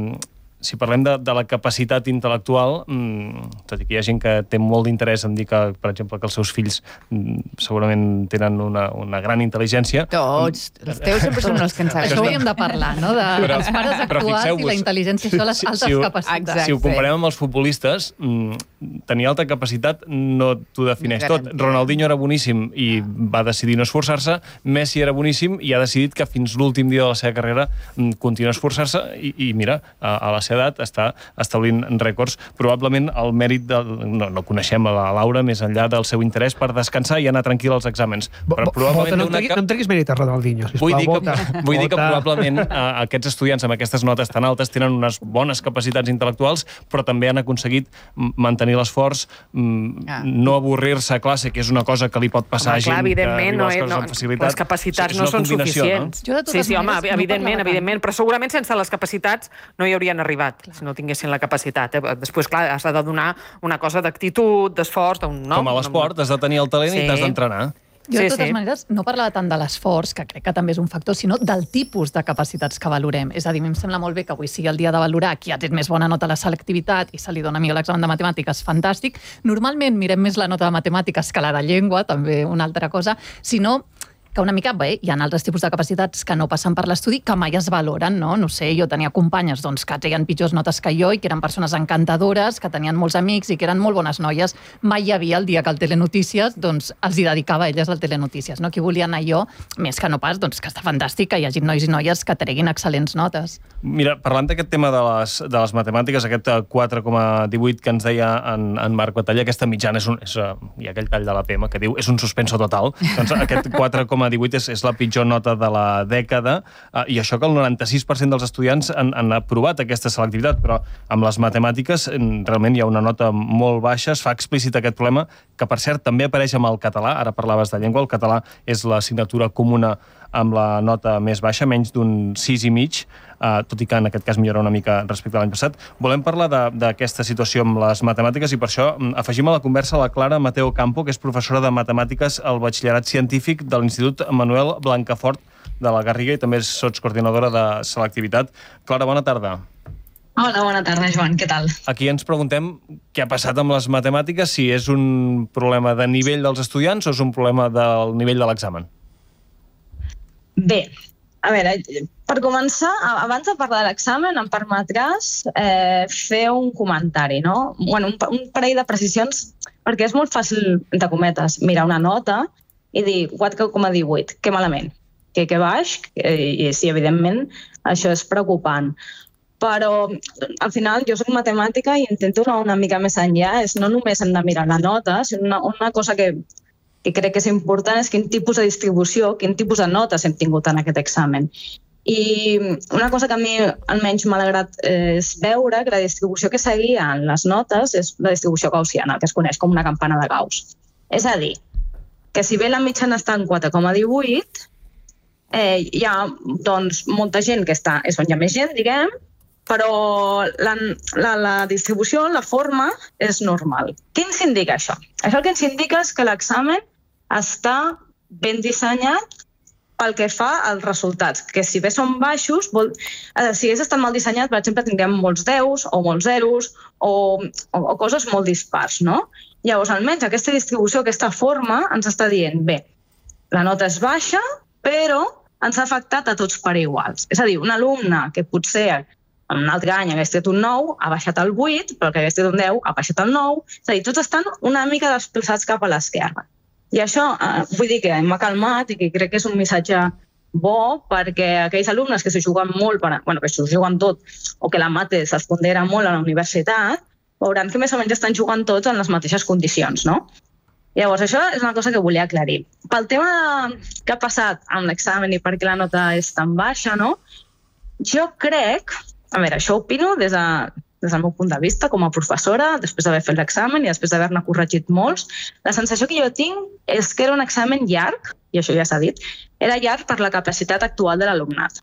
si parlem de, de la capacitat intel·lectual, tot i que hi ha gent que té molt d'interès en dir que, per exemple, que els seus fills segurament tenen una, una gran intel·ligència. Tots. Els teus sempre són els que ens Això hauríem de parlar, no? De, però, dels pares actuals i la intel·ligència, això, les altes si, si capacitats. Exacte. Si ho comparem amb els futbolistes, tenir alta capacitat no t'ho defineix tot. Ronaldinho era boníssim i va decidir no esforçar-se, Messi era boníssim i ha decidit que fins l'últim dia de la seva carrera continua a esforçar-se i, i mira, a, a la seva edat està establint rècords. Probablement el mèrit del... No, no coneixem a la Laura més enllà del seu interès per descansar i anar tranquil als exàmens. Però probablement no, tregui, una... no em treguis mèrit a Ronaldinho, sisplau. Vull dir que, vota, vull dir que vota. probablement eh, aquests estudiants amb aquestes notes tan altes tenen unes bones capacitats intel·lectuals, però també han aconseguit mantenir l'esforç, ah. no avorrir-se a classe, que és una cosa que li pot passar home, a gent clar, evidentment, que no, les, no, les capacitats no són suficients. No? Sí, sí, home, evidentment, evidentment, però segurament sense les capacitats no hi haurien arribat, clar, si no tinguessin la capacitat. Eh? Després, clar, has de donar una cosa d'actitud, d'esforç, d'un... No? Com a l'esport, has de tenir el talent sí. i t'has d'entrenar. Jo, de totes sí, sí. maneres, no parlava tant de l'esforç, que crec que també és un factor, sinó del tipus de capacitats que valorem. És a dir, a mi em sembla molt bé que avui sigui el dia de valorar qui ha tret més bona nota a la selectivitat i se li dona millor l'examen de matemàtiques, fantàstic. Normalment mirem més la nota de matemàtiques que la de llengua, també una altra cosa, sinó que una mica, bé, hi ha altres tipus de capacitats que no passen per l'estudi, que mai es valoren, no? No sé, jo tenia companyes doncs, que treien pitjors notes que jo i que eren persones encantadores, que tenien molts amics i que eren molt bones noies. Mai hi havia el dia que el Telenotícies doncs, els hi dedicava a elles al Telenotícies, no? Qui volia anar jo, més que no pas, doncs, que està fantàstic que hi hagi nois i noies que treguin excel·lents notes. Mira, parlant d'aquest tema de les, de les matemàtiques, aquest quatre coma divuit que ens deia en, en Marc Batalla, aquesta mitjana és un... És, hi ha aquell tall de la P M que diu és un suspenso total. Doncs aquest quatre coma coma divuit és, és la pitjor nota de la dècada, uh, i això que el noranta-sis per cent dels estudiants han, han aprovat aquesta selectivitat, però amb les matemàtiques realment hi ha una nota molt baixa, es fa explícit aquest problema, que per cert també apareix amb el català, ara parlaves de llengua, el català és l'assignatura comuna amb la nota més baixa, menys d'un sis i mig, uh, tot i que en aquest cas millora una mica respecte a l'any passat. Volem parlar d'aquesta situació amb les matemàtiques i per això afegim a la conversa la Clara Mateo Campo, que és professora de matemàtiques al batxillerat científic de l'Institut Manuel Blancafort de la Garriga i també és sotscoordinadora de selectivitat. Clara, bona tarda. Hola, bona tarda, Joan, què tal? Aquí ens preguntem què ha passat amb les matemàtiques, si és un problema de nivell dels estudiants o és un problema del nivell de l'examen. Bé, a veure, per començar, abans de parlar de l'examen, em permetràs eh, fer un comentari, no? Bueno, un, un parell de precisions, perquè és molt fàcil, entre cometes, mirar una nota i dir quatre coma divuit, que malament, que, que baix, i, i sí, evidentment, això és preocupant. Però al final jo soc matemàtica i intento anar una mica més enllà, és no només hem de mirar la nota, sinó una, una cosa que, que crec que és important és quin tipus de distribució, quin tipus de notes hem tingut en aquest examen. I una cosa que a mi almenys m'ha alegrat és veure que la distribució que seguia en les notes és la distribució gaussiana, que es coneix com una campana de Gauss. És a dir, que si bé la mitjana està en quatre coma divuit, eh, hi ha doncs, molta gent que està, és on hi ha més gent, diguem, però la, la, la distribució, la forma, és normal. Què ens indica això? Això el que ens indica és que l'examen està ben dissenyat pel que fa als resultats, que si bé són baixos, vol, eh, si hagués estat mal dissenyat, per exemple, tindríem molts deus o molts zeros o, o, o coses molt dispars, no? Llavors, almenys aquesta distribució, aquesta forma, ens està dient, bé, la nota és baixa, però ens ha afectat a tots per iguals. És a dir, un alumne que potser en un altre any hagués tret un nou, ha baixat el vuit, però que hagués tret un deu, ha baixat el nou. És a dir, tots estan una mica desplaçats cap a l'esquerra. I això, eh, vull dir que m'ha calmat i que crec que és un missatge bo perquè aquells alumnes que s'ho juguen molt, per, bueno, que s'ho juguen tot, o que la mate se'ls pondera molt a la universitat, veuran que més o menys estan jugant tots en les mateixes condicions, no? Llavors, això és una cosa que volia aclarir. Pel tema que ha passat amb l'examen i per què la nota és tan baixa, no? Jo crec, a veure, això opino des de, des del meu punt de vista com a professora, després d'haver fet l'examen i després d'haver-ne corregit molts, la sensació que jo tinc és que era un examen llarg, i això ja s'ha dit, era llarg per la capacitat actual de l'alumnat.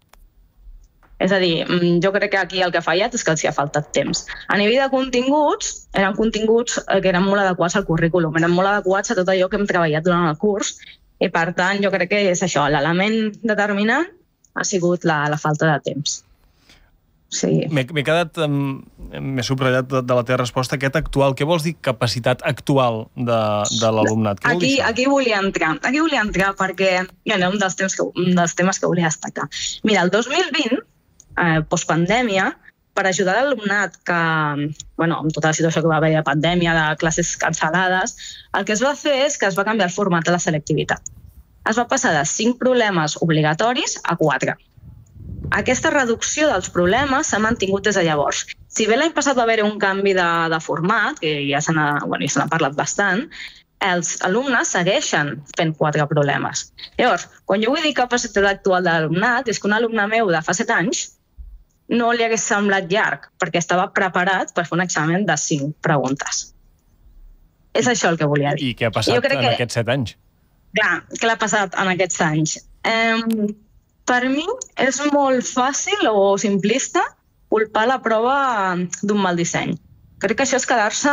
És a dir, jo crec que aquí el que ha fallat és que els hi ha faltat temps. A nivell de continguts, eren continguts que eren molt adequats al currículum, eren molt adequats a tot allò que hem treballat durant el curs, i per tant jo crec que és això, l'element determinant ha sigut la, la falta de temps. Sí. M'he quedat, m'he subratllat de la teva resposta, aquest actual. Què vols dir capacitat actual de, de l'alumnat? Aquí, aquí volia entrar, aquí volia entrar perquè hi ha un dels, temes que, un dels temes que volia destacar. Mira, el dos mil vint, eh, postpandèmia, per ajudar l'alumnat que, bueno, amb tota la situació que va haver de pandèmia, de classes cancel·lades, el que es va fer és que es va canviar el format de la selectivitat. Es va passar de cinc problemes obligatoris a quatre. Aquesta reducció dels problemes s'ha mantingut des de llavors. Si bé l'any passat va haver un canvi de, de format, que ja se n'ha bueno, ja se n'ha parlat bastant, els alumnes segueixen fent quatre problemes. Llavors, quan jo vull dir capacitat actual de l'alumnat, és que un alumne meu de fa set anys no li hagués semblat llarg, perquè estava preparat per fer un examen de cinc preguntes. És això el que volia dir. I què ha passat en que... aquests set anys? Clar, què ha passat en aquests anys? Eh, Per mi és molt fàcil o simplista culpar la prova d'un mal disseny. Crec que això és quedar-se,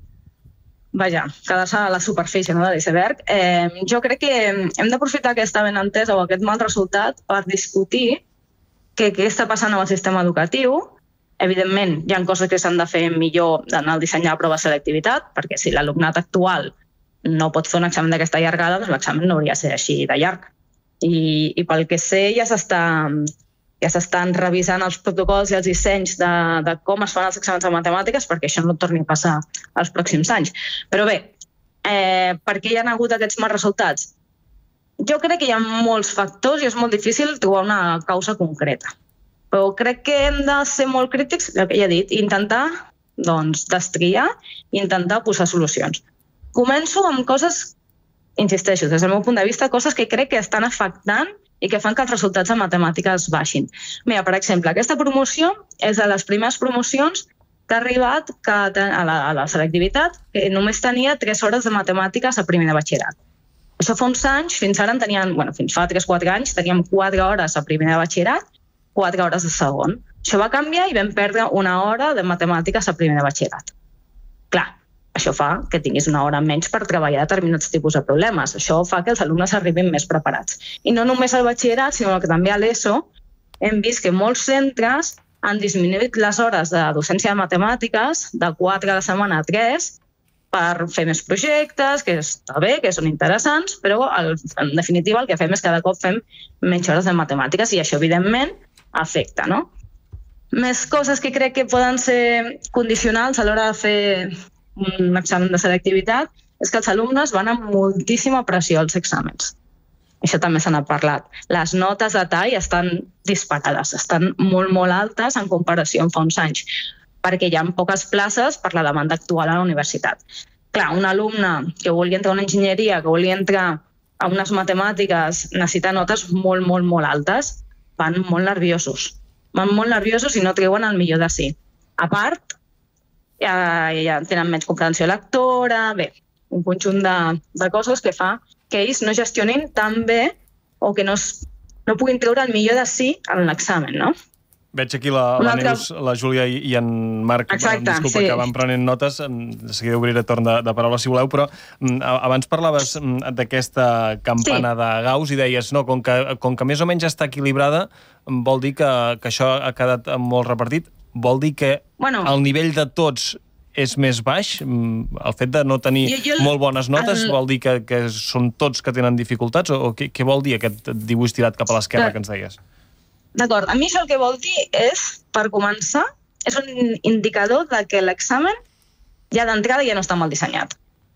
vaja, quedar-se a la superfície, no, de l'iceberg. Eh, jo crec que hem d'aprofitar aquesta benentesa o aquest mal resultat per discutir que què està passant amb el sistema educatiu. Evidentment, hi ha coses que s'han de fer millor en el disseny de la prova de selectivitat, perquè si l'alumnat actual no pot fer un examen d'aquesta llargada, doncs l'examen no hauria de ser així de llarg. I, i pel que sé ja s'estan ja s'estan revisant els protocols i els dissenys de, de com es fan els exàmens de matemàtiques perquè això no torni a passar els pròxims anys. Però bé, eh, per què hi ha hagut aquests mals resultats? Jo crec que hi ha molts factors i és molt difícil trobar una causa concreta. Però crec que hem de ser molt crítics, el que ja he dit, i intentar doncs, destriar i intentar posar solucions. Començo amb coses insisteixo, des del meu punt de vista, coses que crec que estan afectant i que fan que els resultats de matemàtiques baixin. Mira, per exemple, aquesta promoció és de les primeres promocions que ha arribat que a, la, a la selectivitat, que només tenia tres hores de matemàtiques a primer de batxillerat. Això fa uns anys, fins ara en tenien, bueno, fins fa tres o quatre anys, teníem quatre hores a primer de batxillerat, quatre hores de segon. Això va canviar i vam perdre una hora de matemàtiques a primer de batxillerat. Clar, això fa que tinguis una hora menys per treballar determinats tipus de problemes. Això fa que els alumnes arribin més preparats. I no només al batxillerat, sinó que també a l'ESO hem vist que molts centres han disminuït les hores de docència de matemàtiques de quatre a la setmana a tres per fer més projectes, que està bé, que són interessants, però en definitiva el que fem és que cada cop fem menys hores de matemàtiques i això evidentment afecta, no? Més coses que crec que poden ser condicionals a l'hora de fer un examen de selectivitat és que els alumnes van amb moltíssima pressió als exàmens. Això també se n'ha parlat. Les notes de tall estan disparades, estan molt, molt altes en comparació amb fa uns anys, perquè hi ha poques places per la demanda actual a la universitat. Clar, un alumne que vulgui entrar a una enginyeria, que vulgui entrar a unes matemàtiques, necessita notes molt, molt, molt altes, van molt nerviosos. Van molt nerviosos i no treuen el millor de si. A part, ja, ja tenen menys comprensió lectora, bé, un conjunt de, de coses que fa que ells no gestionin tan bé o que no, no puguin treure el millor de si en l'examen, no? Veig aquí la, la Neus, la Júlia i, i en Marc, Exacte, disculpa, sí. que van prenent notes, de seguida obriré torn de, de paraula si voleu, però abans parlaves d'aquesta campana sí. de Gauss i deies, no, com que, com que més o menys està equilibrada, vol dir que, que això ha quedat molt repartit, vol dir que bueno, el nivell de tots és més baix? El fet de no tenir jo, jo, molt bones notes el... vol dir que, que són tots que tenen dificultats? O, o què, què vol dir aquest dibuix tirat cap a l'esquerra que ens deies? D'acord, a mi això el que vol dir és, per començar, és un indicador de que l'examen ja d'entrada ja no està mal dissenyat.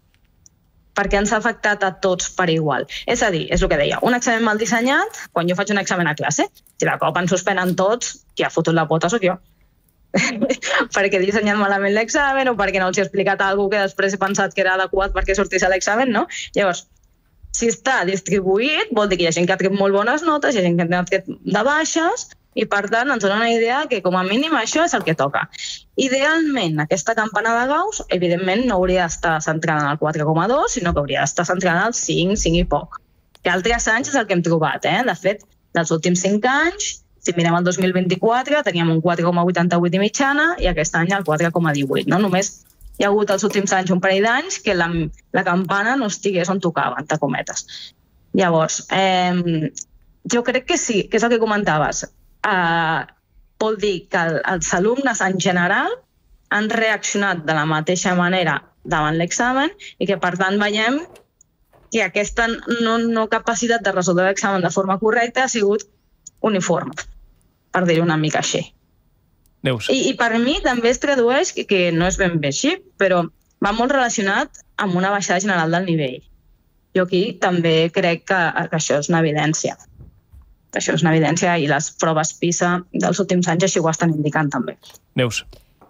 Perquè ens ha afectat a tots per igual. És a dir, és el que deia, un examen mal dissenyat, quan jo faig un examen a classe, si de cop ens suspenen tots, qui ha fotut la pota sóc jo. perquè he dissenyat malament l'examen o perquè no els he explicat alguna que després he pensat que era adequat perquè sortís a l'examen, no? Llavors, si està distribuït, vol dir que hi ha gent que ha tret molt bones notes, hi ha gent que ha tret de baixes, i per tant ens dona una idea que com a mínim això és el que toca. Idealment, aquesta campana de Gauss, evidentment, no hauria d'estar centrada en el quatre coma dos, sinó que hauria d'estar centrada en el cinc, cinc i poc. Que altres anys és el que hem trobat, eh? De fet, dels últims cinc anys, si mirem el dos mil vint-i-quatre, teníem un quatre coma vuitanta-vuit i mitjana i aquest any el quatre coma divuit. No? Només hi ha hagut els últims anys un parell d'anys que la, la campana no estigués on tocava, entre cometes. Llavors, eh, jo crec que sí, que és el que comentaves. Eh, vol dir que els alumnes en general han reaccionat de la mateixa manera davant l'examen i que, per tant, veiem que aquesta no, no capacitat de resoldre l'examen de forma correcta ha sigut uniforme, per dir-ho una mica així. Neus. I, I per mi també es tradueix que, que no és ben bé així, però va molt relacionat amb una baixada general del nivell. Jo aquí també crec que, que això és una evidència. Això és una evidència i les proves PISA dels últims anys així ho estan indicant també. Neus.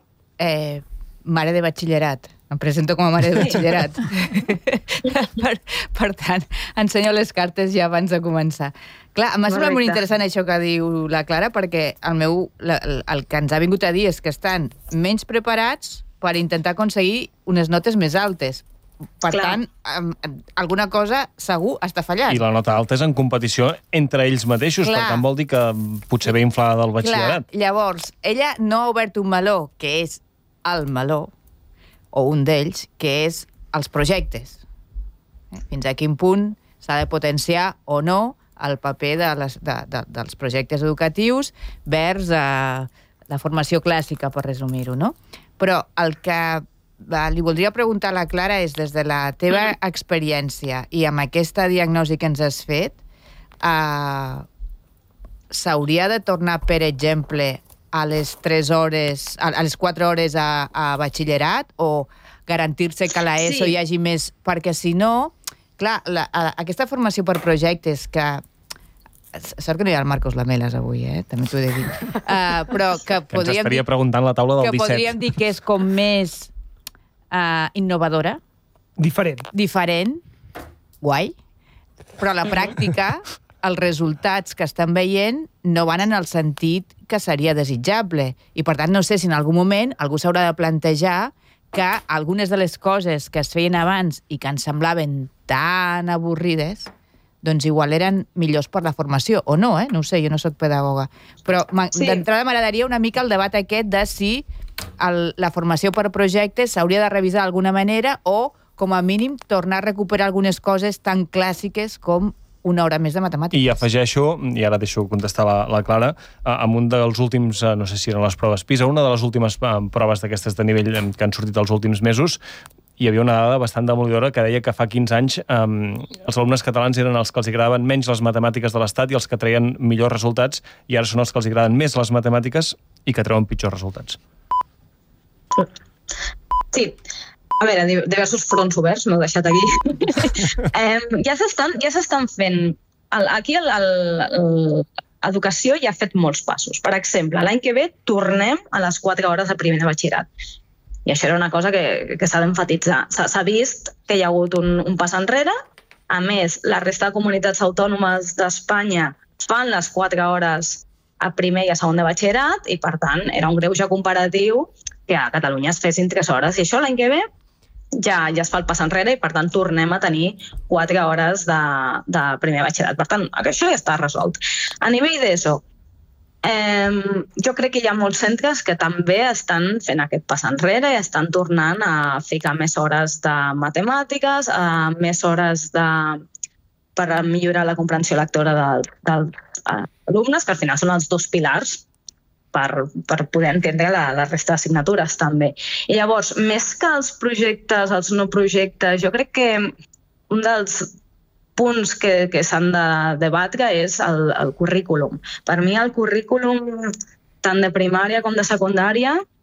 Eh, mare de batxillerat. Em presento com a mare de batxillerat. per, per tant, ensenyo les cartes ja abans de començar. Clar, m'ha semblat molt interessant això que diu la Clara, perquè el, meu, la, el que ens ha vingut a dir és que estan menys preparats per intentar aconseguir unes notes més altes. Per Clar. tant, alguna cosa segur està fallant. I la nota alta és en competició entre ells mateixos, Clar. per tant vol dir que potser ve inflada del batxillerat. Clar. Llavors, ella no ha obert un meló, que és el meló, o un d'ells, que és els projectes. Fins a quin punt s'ha de potenciar o no el paper de les, de, de, dels projectes educatius vers eh, la formació clàssica, per resumir-ho, no? Però el que eh, li voldria preguntar a la Clara és, des de la teva experiència i amb aquesta diagnosi que ens has fet, eh, s'hauria de tornar, per exemple, a les tres hores, a les quatre hores a, a batxillerat, o garantir-se que a l'ESO sí. hi hagi més, perquè si no, clar, la, a, aquesta formació per projectes que... Sort que no hi ha el Marcos Lamelas avui, eh? També t'ho he de dir. Uh, però que, que ens estaria dir, preguntant la taula del que disset. Que podríem dir que és com més uh, innovadora. Diferent. Diferent. guai, però a la pràctica els resultats que estan veient no van en el sentit que seria desitjable. I, per tant, no sé si en algun moment algú s'haurà de plantejar que algunes de les coses que es feien abans i que ens semblaven tan avorrides, doncs igual eren millors per la formació, o no, eh? No ho sé, jo no sóc pedagoga. Però sí. D'entrada m'agradaria una mica el debat aquest de si el, la formació per projectes s'hauria de revisar d'alguna manera o, com a mínim, tornar a recuperar algunes coses tan clàssiques com una hora més de matemàtiques. I afegeixo, i ara deixo contestar la, la Clara, amb un dels últims, no sé si eren les proves PISA, una de les últimes proves d'aquestes de nivell que han sortit els últims mesos, hi havia una dada bastant demolidora que deia que fa quinze anys um, els alumnes catalans eren els que els agradaven menys les matemàtiques de l'Estat i els que treien millors resultats, i ara són els que els agraden més les matemàtiques i que treuen pitjors resultats. Sí. A veure, diversos fronts oberts, m'ho he deixat aquí. eh, ja s'estan ja s'estan fent... El, aquí l'educació ja ha fet molts passos. Per exemple, l'any que ve tornem a les quatre hores de primer de batxillerat. I això era una cosa que, que s'ha d'emfatitzar. S'ha vist que hi ha hagut un, un pas enrere. A més, la resta de comunitats autònomes d'Espanya fan les quatre hores a primer i a segon de batxillerat i, per tant, era un greuge comparatiu que a Catalunya es fessin tres hores. I això l'any que ve ja, ja es fa el pas enrere i, per tant, tornem a tenir quatre hores de, de primer batxillerat. Per tant, això ja està resolt. A nivell d'ESO, eh, jo crec que hi ha molts centres que també estan fent aquest pas enrere i estan tornant a ficar més hores de matemàtiques, eh, més hores de, per millorar la comprensió lectora dels, dels alumnes, que al final són els dos pilars Per, per poder entendre la, la resta d'assignatures també. I llavors, més que els projectes, els no projectes, jo crec que un dels punts que, que s'han de debatre és el, el currículum. Per mi el currículum tant de primària com de secundària